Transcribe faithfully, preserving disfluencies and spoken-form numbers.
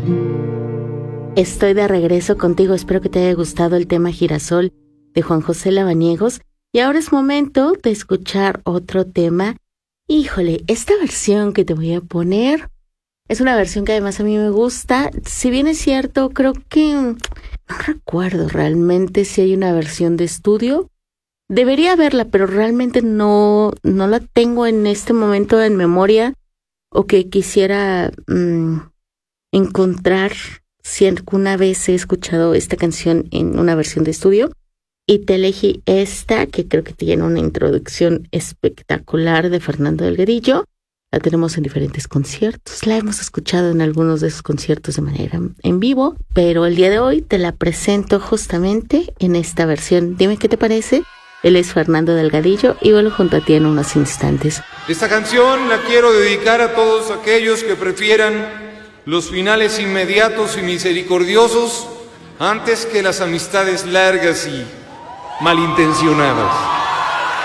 Estoy de regreso contigo, espero que te haya gustado el tema Girasol de Juan José Labaniegos. Y ahora es momento de escuchar otro tema. Híjole, esta versión que te voy a poner es una versión que además a mí me gusta. Si bien es cierto, creo que no recuerdo realmente si hay una versión de estudio. Debería haberla, pero realmente no, no la tengo en este momento en memoria, o que quisiera mmm, encontrar si alguna vez he escuchado esta canción en una versión de estudio. Y te elegí esta, que creo que tiene una introducción espectacular de Fernando Delgadillo. La tenemos en diferentes conciertos. La hemos escuchado en algunos de esos conciertos de manera en vivo. Pero el día de hoy te la presento justamente en esta versión. Dime qué te parece. Él es Fernando Delgadillo y vuelvo junto a ti en unos instantes. Esta canción la quiero dedicar a todos aquellos que prefieran los finales inmediatos y misericordiosos antes que las amistades largas y malintencionadas.